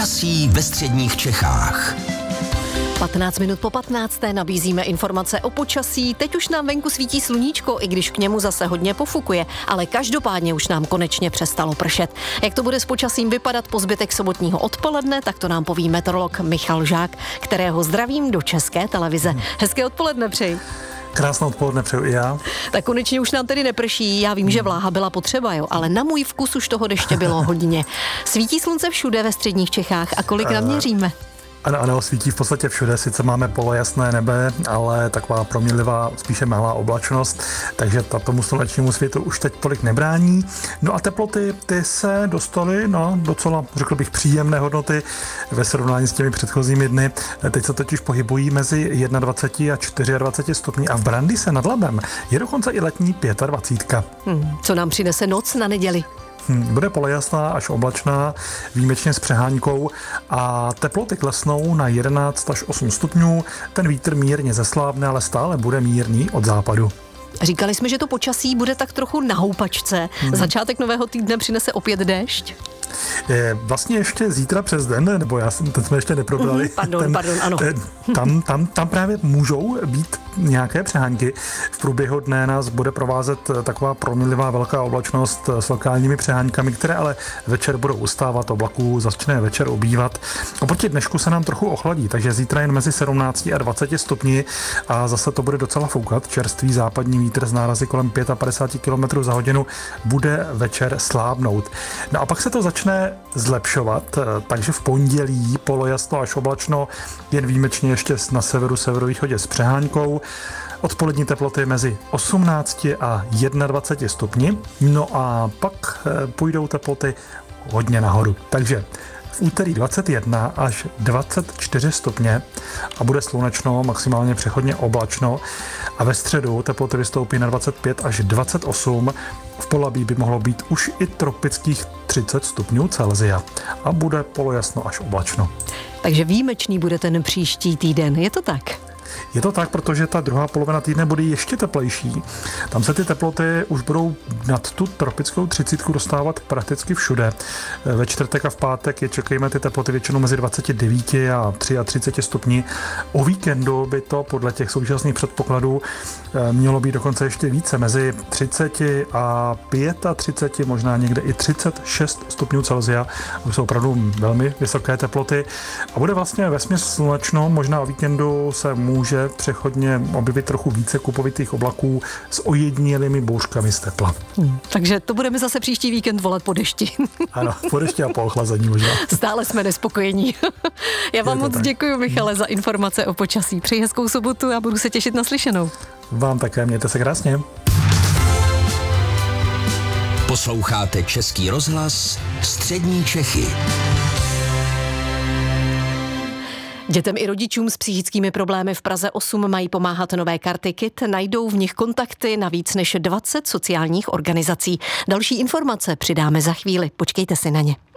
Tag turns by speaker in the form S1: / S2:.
S1: Počasí ve středních Čechách.
S2: 15 minut po 15. nabízíme informace o počasí. Teď už nám venku svítí sluníčko, i když k němu zase hodně pofukuje, ale každopádně už nám konečně přestalo pršet. Jak to bude s počasím vypadat po zbytek sobotního odpoledne, tak to nám poví meteorolog Michal Žák, kterého zdravím do České televize. Hezké odpoledne přeji.
S3: Krásné odpoledne přeju i já.
S2: Tak konečně už nám tedy neprší, já vím, že vláha byla potřeba, jo, ale na můj vkus už toho deště bylo hodně. Svítí slunce všude ve středních Čechách a kolik naměříme?
S3: Ano, svítí v podstatě všude, sice máme polojasné nebe, ale taková proměnlivá, spíše malá oblačnost, takže tomu slunečnímu světu už teď tolik nebrání. No a teploty, ty se dostaly na docela, řekl bych, příjemné hodnoty ve srovnání s těmi předchozími dny. Teď se totiž pohybují mezi 21 a 24 stupni a v Brandýse nad Labem je dokonce i letní 25.
S2: Co nám přinese noc na neděli?
S3: Bude polojasná až oblačná, výjimečně s přehánkou a teploty klesnou na 11 až 8 stupňů. Ten vítr mírně zeslábne, ale stále bude mírný od západu.
S2: Říkali jsme, že to počasí bude tak trochu na houpačce. Začátek nového týdne přinese opět déšť?
S3: Vlastně ještě zítra přes den, nebo teď jsme ještě neprobrali.
S2: Pardon, ano.
S3: Tam právě můžou být nějaké přehánky. V průběhu dne nás bude provázet taková proměnlivá velká oblačnost s lokálními přehánkami, které ale večer budou ustávat, oblaků začne večer ubývat. Oproti dnešku se nám trochu ochladí, takže zítra jen mezi 17 a 20 stupni a zase to bude docela foukat. Čerstvý západní vítr z nárazy kolem 55 km za hodinu bude večer slábnout. No a pak se to začne zlepšovat, takže v pondělí polojasno až oblačno, jen výjimečně ještě na severu, severovýchodě s přehánkou. Odpolední teploty mezi 18 a 21 stupni, no a pak půjdou teploty hodně nahoru. Takže v úterý 21 až 24 stupně a bude slunečno, maximálně přechodně oblačno a ve středu teploty vystoupí na 25 až 28. V Polabí by mohlo být už i tropických 30 stupňů Celsia a bude polojasno až oblačno.
S2: Takže výjimečný bude ten příští týden, je to tak?
S3: Je to tak, protože ta druhá polovina týdne bude ještě teplejší. Tam se ty teploty už budou nad tu tropickou 30 dostávat prakticky všude. Ve čtvrtek a v pátek je čekejme ty teploty většinou mezi 29 a 33 stupni. O víkendu by to podle těch současných předpokladů mělo být dokonce ještě více, mezi 30 a 35, možná někde i 36 stupňů Celsia. To jsou opravdu velmi vysoké teploty a bude vlastně vesměs slunečno, možná o víkendu se může přechodně objevit trochu více kupovitých oblaků s ojedinělými bouřkami z tepla.
S2: Takže to budeme zase příští víkend volat po dešti.
S3: Ano, po dešti a po ochlazení možná.
S2: Stále jsme nespokojení. Já vám moc děkuji, Michale, za informace o počasí. Přeji hezkou sobotu a budu se těšit na slyšenou.
S3: Vám také, mějte se krásně.
S1: Posloucháte Český rozhlas Střední Čechy.
S2: Dětem i rodičům s psychickými problémy v Praze 8 mají pomáhat nové karty KIT. Najdou v nich kontakty na víc než 20 sociálních organizací. Další informace přidáme za chvíli. Počkejte si na ně.